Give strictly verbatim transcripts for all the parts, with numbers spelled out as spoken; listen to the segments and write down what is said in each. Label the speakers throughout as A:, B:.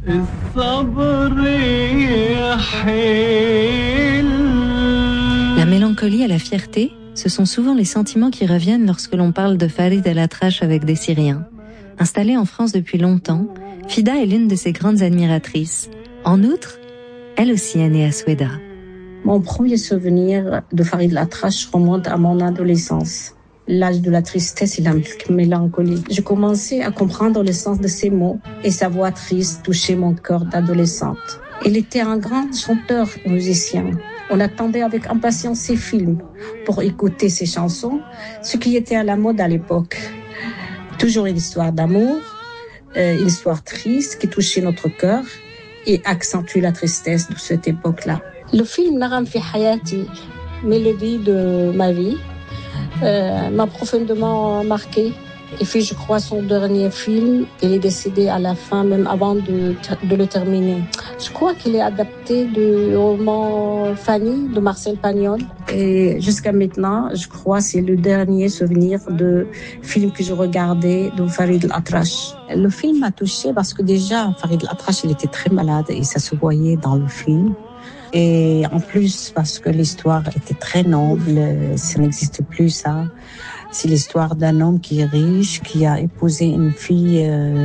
A: La mélancolie et la fierté, ce sont souvent les sentiments qui reviennent lorsque l'on parle de Farid El-Atrache avec des Syriens. Installée en France depuis longtemps, Fida est l'une de ses grandes admiratrices. En outre, elle aussi est née à Soueida.
B: Mon premier souvenir de Farid El-Atrache remonte à mon adolescence. L'âge de la tristesse et la mélancolie. Je commençais à comprendre le sens de ses mots et sa voix triste touchait mon cœur d'adolescente. Il était un grand chanteur et musicien. On attendait avec impatience ses films pour écouter ses chansons, ce qui était à la mode à l'époque. Toujours une histoire d'amour, euh, une histoire triste qui touchait notre cœur et accentue la tristesse de cette époque-là. Le film Naram fi Hayati, mélodie de ma vie, euh, m'a profondément marqué. Et puis je crois son dernier film, il est décédé à la fin, même avant de, de le terminer. Je crois qu'il est adapté du roman Fanny de Marcel Pagnol. Et jusqu'à maintenant, je crois que c'est le dernier souvenir de film que je regardais de Farid El-Atrache. Le film m'a touchée parce que déjà, Farid El-Atrache, il était très malade et ça se voyait dans le film. Et en plus, parce que l'histoire était très noble, ça n'existe plus ça. C'est l'histoire d'un homme qui est riche, qui a épousé une fille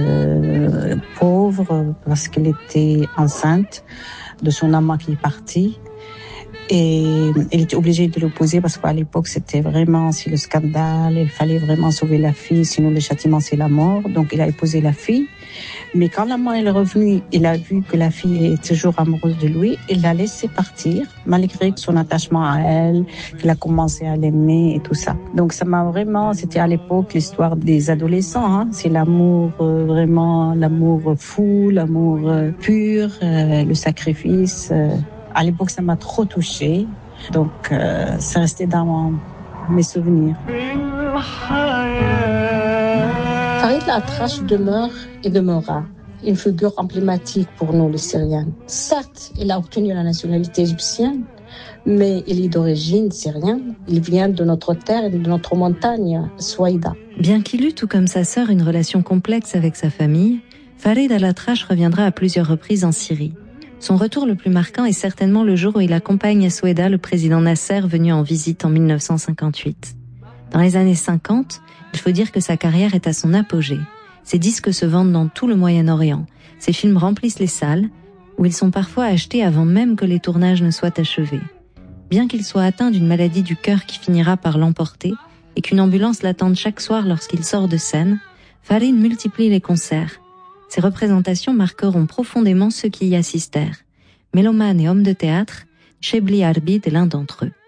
B: euh, pauvre parce qu'elle était enceinte de son amant qui est parti. Et elle était obligée de l'épouser parce qu'à l'époque, c'était vraiment c'est le scandale. Il fallait vraiment sauver la fille, sinon le châtiment, c'est la mort. Donc, il a épousé la fille. Mais quand l'amant est revenu, il a vu que la fille est toujours amoureuse de lui. Il l'a laissé partir, malgré son attachement à elle, qu'il a commencé à l'aimer et tout ça. Donc, ça m'a vraiment... C'était à l'époque l'histoire des adolescents. Hein. C'est l'amour, euh, vraiment, l'amour fou, l'amour euh, pur, euh, le sacrifice... Euh. À l'époque, ça m'a trop touchée. Donc, euh, ça restait dans mon, mes souvenirs. Farid El-Atrache demeure et demeurera une figure emblématique pour nous, les Syriens. Certes, il a obtenu la nationalité égyptienne, mais il est d'origine syrienne. Il vient de notre terre et de notre montagne, Soueida.
A: Bien qu'il eût, tout comme sa sœur, une relation complexe avec sa famille, Farid El-Atrache reviendra à plusieurs reprises en Syrie. Son retour le plus marquant est certainement le jour où il accompagne à Soueida le président Nasser venu en visite en mille neuf cent cinquante-huit. Dans les années cinquante, il faut dire que sa carrière est à son apogée. Ses disques se vendent dans tout le Moyen-Orient. Ses films remplissent les salles, où ils sont parfois achetés avant même que les tournages ne soient achevés. Bien qu'il soit atteint d'une maladie du cœur qui finira par l'emporter, et qu'une ambulance l'attende chaque soir lorsqu'il sort de scène, Farid multiplie les concerts. Ces représentations marqueront profondément ceux qui y assistèrent. Mélomanes et hommes de théâtre, Chebli Arbid est l'un d'entre eux.